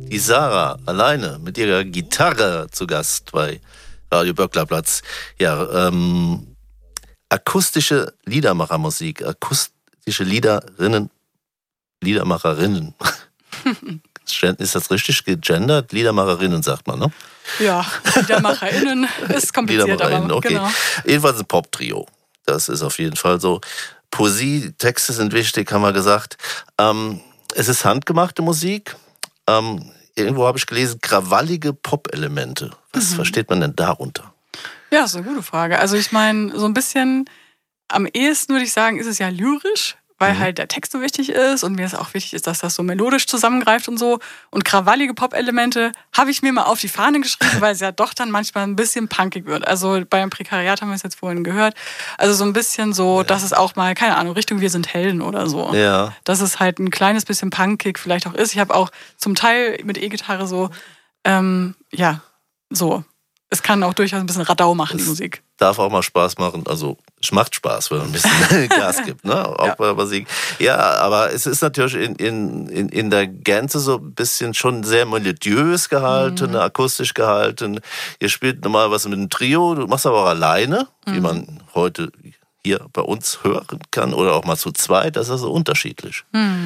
Die Sarah alleine mit ihrer Gitarre zu Gast bei Radio Böcklerplatz. Ja, akustische Liedermachermusik, akustische Liedermacherinnen. Ist das richtig gegendert? Liedermacherinnen sagt man, ne? Ja, LiedermacherInnen ist kompliziert, aber okay. Genau. Jedenfalls ein Pop-Trio. Das ist auf jeden Fall so. Poesie, Texte sind wichtig, haben wir gesagt. Es ist handgemachte Musik. Irgendwo habe ich gelesen, krawallige Pop-Elemente. Was versteht man denn darunter? Ja, ist eine gute Frage. Also ich meine, so ein bisschen am ehesten würde ich sagen, ist es ja lyrisch, weil halt der Text so wichtig ist und mir ist auch wichtig ist, dass das so melodisch zusammengreift und so. Und krawallige Pop-Elemente habe ich mir mal auf die Fahne geschrieben, weil es ja doch dann manchmal ein bisschen punkig wird. Also beim Prekariat haben wir es jetzt vorhin gehört. Also so ein bisschen so, dass es auch mal, keine Ahnung, Richtung Wir sind Helden oder so. Ja. Dass es halt ein kleines bisschen punkig vielleicht auch ist. Ich habe auch zum Teil mit E-Gitarre so, so. Es kann auch durchaus ein bisschen Radau machen, die Musik. Darf auch mal Spaß machen. Also, es macht Spaß, wenn man ein bisschen Gas gibt, ne? Auch bei der Musik. Ja, aber es ist natürlich in der Gänze so ein bisschen schon sehr melodiös gehalten, akustisch gehalten. Ihr spielt normal was mit einem Trio, du machst aber auch alleine, wie man heute hier bei uns hören kann, oder auch mal zu zweit. Das ist also unterschiedlich.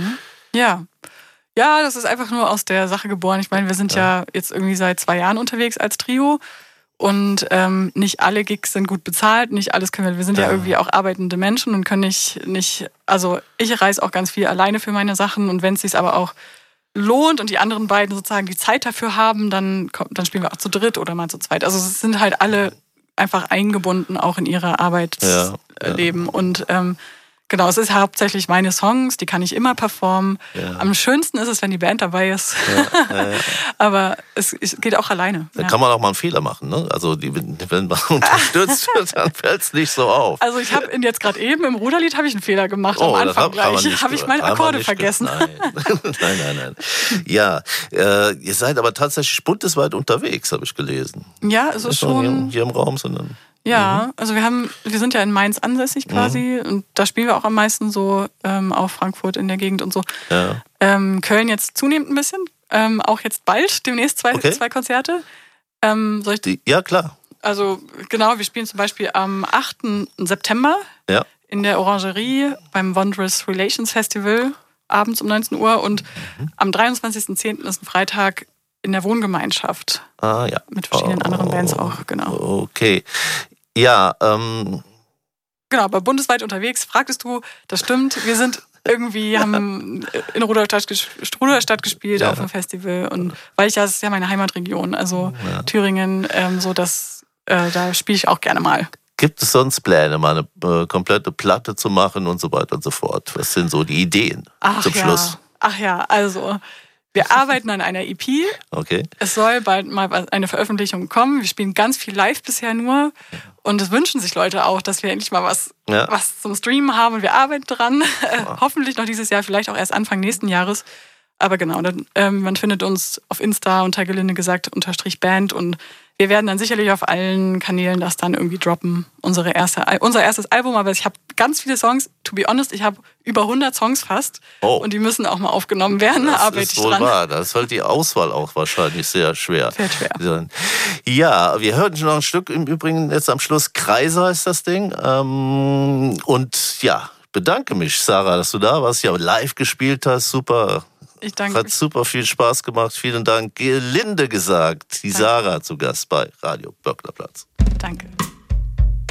Ja. Ja, das ist einfach nur aus der Sache geboren. Ich meine, wir sind ja jetzt irgendwie seit 2 Jahren unterwegs als Trio. Und nicht alle Gigs sind gut bezahlt, nicht alles können wir. Wir sind ja irgendwie auch arbeitende Menschen und können nicht. Also ich reise auch ganz viel alleine für meine Sachen und wenn es sich aber auch lohnt und die anderen beiden sozusagen die Zeit dafür haben, dann spielen wir auch zu dritt oder mal zu zweit. Also es sind halt alle einfach eingebunden auch in ihre Arbeitsleben und genau, es ist hauptsächlich meine Songs, die kann ich immer performen. Ja. Am schönsten ist es, wenn die Band dabei ist. Ja. Aber es geht auch alleine. Da kann man auch mal einen Fehler machen, ne? Also wenn man unterstützt wird, dann fällt es nicht so auf. Also ich habe jetzt gerade eben im Ruderlied habe ich einen Fehler gemacht am Anfang gleich. Habe ich meine Akkorde vergessen. Nein. Ja, ihr seid aber tatsächlich bundesweit unterwegs, habe ich gelesen. Ja, es ist schon hier im Raum, sondern ja, also wir sind ja in Mainz ansässig quasi und da spielen wir auch am meisten so auch Frankfurt in der Gegend und so. Ja. Köln jetzt zunehmend ein bisschen, auch jetzt bald, demnächst zwei Konzerte. Soll ich ja, klar. Also genau, wir spielen zum Beispiel am 8. September in der Orangerie beim Wondrous Relations Festival abends um 19 Uhr und am 23.10. ist ein Freitag in der Wohngemeinschaft. Ah, ja. Mit verschiedenen anderen Bands auch, genau. Okay. Ja, Genau, aber bundesweit unterwegs, fragtest du, das stimmt. Wir haben in Rudolstadt gespielt auf dem Festival und das ist ja meine Heimatregion, also Thüringen, da spiele ich auch gerne mal. Gibt es sonst Pläne, mal eine komplette Platte zu machen und so weiter und so fort? Was sind so die Ideen zum Schluss? Ach ja, also wir arbeiten an einer EP. Okay. Es soll bald mal eine Veröffentlichung kommen. Wir spielen ganz viel live bisher nur. Und es wünschen sich Leute auch, dass wir endlich mal was zum Streamen haben. Und wir arbeiten dran. Hoffentlich noch dieses Jahr, vielleicht auch erst Anfang nächsten Jahres. Aber genau, man findet uns auf Insta unter gelinde gesagt _Band. Und wir werden dann sicherlich auf allen Kanälen das dann irgendwie droppen. Unser erstes Album, aber ich habe ganz viele Songs. To be honest, ich habe über 100 Songs fast. Oh. Und die müssen auch mal aufgenommen werden. Da arbeite ich dran. Das ist wohl wahr. Das ist halt die Auswahl auch wahrscheinlich sehr schwer. Fällt schwer. Ja, wir hörten schon noch ein Stück im Übrigen jetzt am Schluss. Kreise heißt das Ding. Und ja, bedanke mich, Sarah, dass du da warst, ja live gespielt hast. Super. Ich danke. Hat super viel Spaß gemacht. Vielen Dank. Gelinde gesagt, die Sarah zu Gast bei Radio Böcklerplatz. Danke.